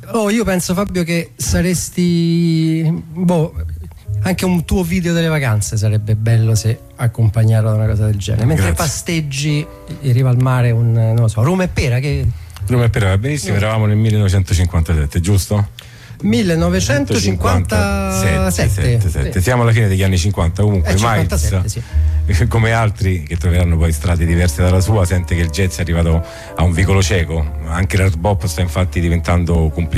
Io penso, Fabio, che saresti anche un tuo video delle vacanze sarebbe bello se accompagnato da una cosa del genere. Mentre pasteggi in riva al mare, non lo so, Roma e Pera. Roma e Pera va benissimo. Eravamo nel 1957, giusto? 1957. Sì. Siamo alla fine degli anni 50. Comunque Miles, sì, come altri che troveranno poi strade diverse dalla sua, sente che il jazz è arrivato a un vicolo cieco. Anche l'hard bop sta infatti diventando complicato.